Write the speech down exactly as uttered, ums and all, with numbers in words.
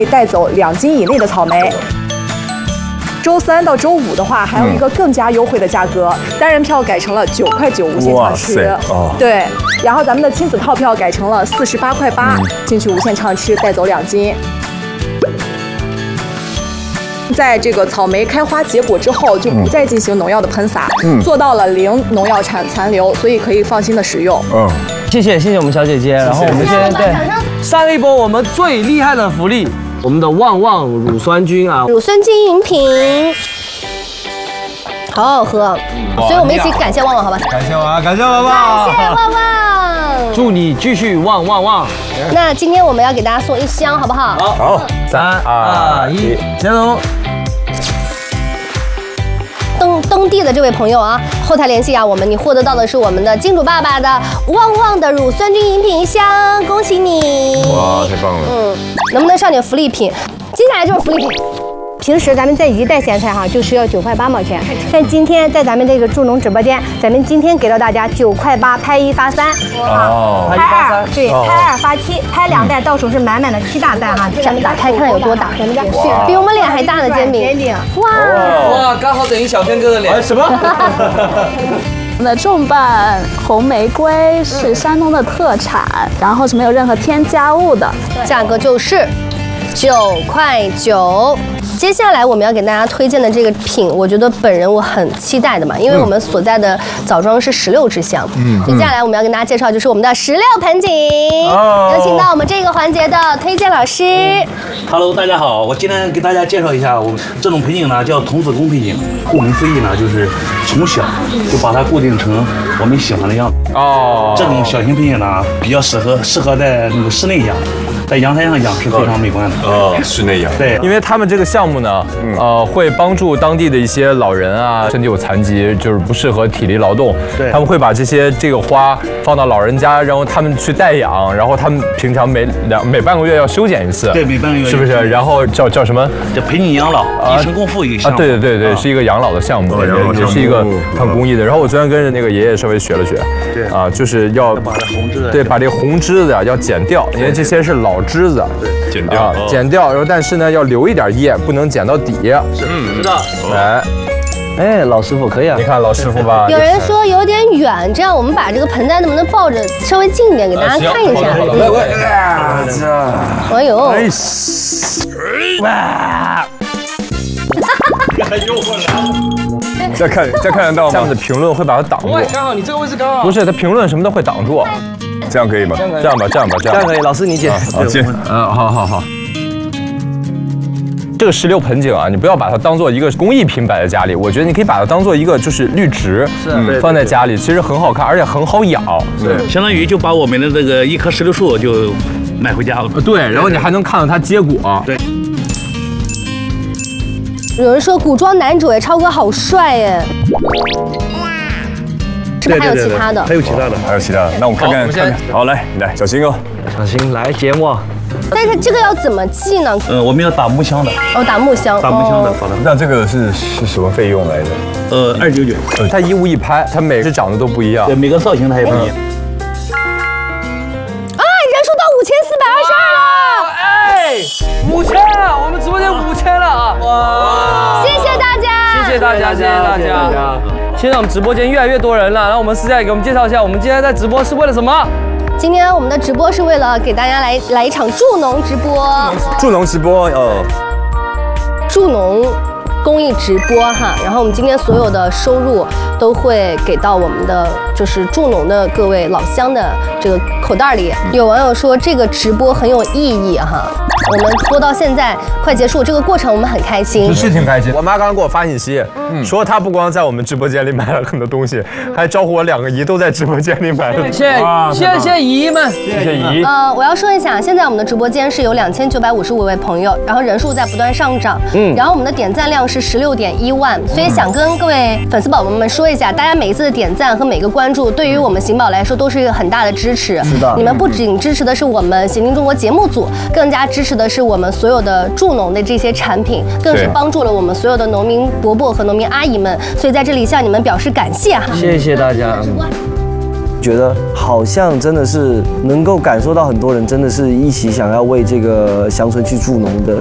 带走两斤以内的草莓。周三到周五的话，还有一个更加优惠的价格，嗯、单人票改成了九块九无限畅吃。哦、对，然后咱们的亲子套票改成了四十八块八，进去无限畅吃，带走两斤。 在这个草莓开花结果之后，就不再进行农药的喷洒，嗯、做到了零农药残残留，所以可以放心的食用。嗯， 谢谢谢谢我们小姐姐。然后我们现在对上一波我们最厉害的福利，我们的旺旺乳酸菌啊， 乳酸菌饮品，好好喝，所以我们一起感谢旺旺，好吧？ 感谢旺，感谢旺旺， 感谢旺旺。 祝你继续旺旺旺！ 那今天我们要给大家送一箱，好不好？ 好，好，三二一，先走。 登登地的这位朋友啊，后台联系啊，我们你获得到的是我们的金主爸爸的旺旺的乳酸菌饮品一箱，恭喜你！ 哇，太棒了！ 嗯，能不能上点福利品？接下来就是福利品。 平时咱们在一袋咸菜哈，就需要九块八毛钱，但今天在咱们这个助农直播间，咱们今天给到大家九块八拍一发三， 哦， 拍二对，拍二发七，拍两袋到手是满满的七大袋哈，咱们打开看有多大，比我们脸还大的煎饼，哇哇，刚好等于小轩哥的脸，什么？ 我们的重瓣红玫瑰是山东的特产，然后是没有任何添加物的， 价格就是九块九。 接下来我们要给大家推荐的这个品，我觉得本人我很期待的嘛，因为我们所在的枣庄是石榴之乡。嗯，接下来我们要跟大家介绍就是我们的石榴盆景，有请到我们这个环节的推荐老师。 Hello， 大家好，我今天给大家介绍一下我们这种盆景呢，叫童子功盆景。顾名思义呢，就是从小就把它固定成我们喜欢的样子。哦，这种小型盆景呢，比较适合适合在那个室内养。 在阳台上养是非常美观的哦，室内养对， 因为他们这个项目呢，呃，会帮助当地的一些老人啊，身体有残疾，就是不适合体力劳动，对，他们会把这些这个花放到老人家，然后他们去代养，然后他们平常每两每半个月要修剪一次， 对，每半个月是不是？然后叫叫什么？ 叫陪你养老，一生共富一个项目啊，对对对对，是一个养老的项目，也也是一个很公益的。然后我昨天跟着那个爷爷稍微学了学，对啊，就是要把这红枝对，把这个红枝子呀要剪掉，因为这些是老枝子。 剪掉， 啊，剪掉，然后但是呢，要留一点叶，不能剪到底。 是，嗯，知道。 来， 哎，老师傅可以啊， 你看老师傅吧。 有人说有点远，这样我们把这个盆栽能不能抱着稍微近一点给大家看一下？ 来，来， 这，哎呦， 哇！又过来。再看，再看得到吗？下面的评论会把它挡住。 刚好你这个位置刚好。 不是，它评论什么都会挡住。 这样可以吗？ 这样吧，这样吧，这样。 这样可以，老师你剪。 好，剪。嗯，好好好。这个石榴盆景啊，你不要把它当做一个工艺品摆在家里，我觉得你可以把它当做一个就是绿植，是放在家里，其实很好看，而且很好养。 对，相当于就把我们的这个一棵石榴树就买回家了。 对，然后你还能看到它结果。 对。 有人说古装男主哎，超哥好帅耶。 是不是还有其他的？ 还有其他的， 还有其他的。那我们看看，看看。好，来，来，小新哥， 小新来节目。 但是这个要怎么记呢？ 呃，我们要打木箱的。 哦，打木箱。 打木箱的，好的。 那这个是是什么费用来着？ 呃，二九九。 它一物一拍，它每只长得都不一样。 对，每个造型它也不一样。 啊，人数到五千四百二十二了！ 哎，五千了，我们直播间五千了啊！ 哇！谢谢大家， 谢谢大家，谢谢大家。 现在我们直播间越来越多人了，然后我们私下给我们介绍一下，我们今天在直播是为了什么？ 今天我们的直播是为了给大家来来一场助农直播。 助农直播，呃， 助农公益直播哈，然后我们今天所有的收入都会给到我们的就是助农的各位老乡的这个口袋里。有网友说这个直播很有意义哈。 我们播到现在快结束，这个过程我们很开心， 是挺开心。我妈刚刚给我发信息，嗯、说她不光在我们直播间里买了很多东西，还招呼我两个姨都在直播间里买了。 谢谢谢谢姨们，谢谢姨。 呃，我要说一下，现在我们的直播间是有两千九百五十五位朋友，然后人数在不断上涨，嗯，然后我们的点赞量是十六点一万，所以想跟各位粉丝宝宝们说一下，大家每一次的点赞和每个关注，对于我们行宝来说都是一个很大的支持。是的，你们不仅支持的是我们行经中国节目组，更加支持的是我们所有的助农的这些产品，更是帮助了我们所有的农民伯伯和农民阿姨们，所以在这里向你们表示感谢哈。 谢谢大家。 觉得好像真的是能够感受到很多人真的是一起想要为这个乡村去助农的